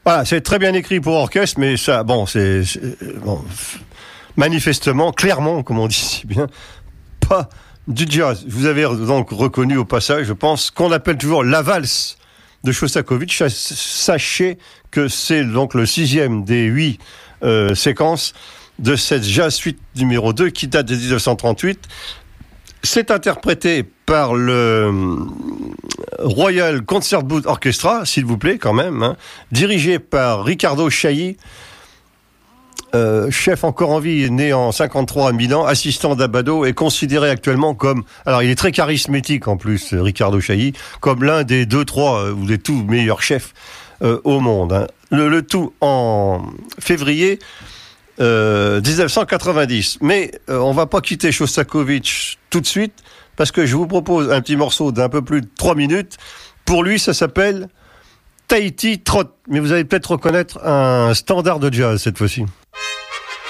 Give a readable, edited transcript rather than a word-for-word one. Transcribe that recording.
Voilà, c'est très bien écrit pour orchestre, mais ça, bon, bon, manifestement, clairement, comme on dit si bien, pas du jazz. Vous avez donc reconnu au passage, je pense, qu'on appelle toujours la valse de Shostakovich. Sachez que c'est donc le 6e des 8 séquences de cette jazz suite numéro 2 qui date de 1938. C'est interprété par le Royal Concertbook Orchestra, s'il vous plaît, quand même, hein, dirigé par Riccardo Chailly, chef encore en vie, né en 53 à Milan, assistant d'Abbado, et considéré actuellement comme... Alors, il est très charismatique, en plus, Riccardo Chailly, comme l'un des 2-3 ou des tout meilleurs chefs au monde. Hein. Le tout en février 1990. Mais on va pas quitter Shostakovich tout de suite, parce que je vous propose un petit morceau d'un peu plus de 3 minutes. Pour lui, ça s'appelle Tahiti Trot. Mais vous allez peut-être reconnaître un standard de jazz cette fois-ci.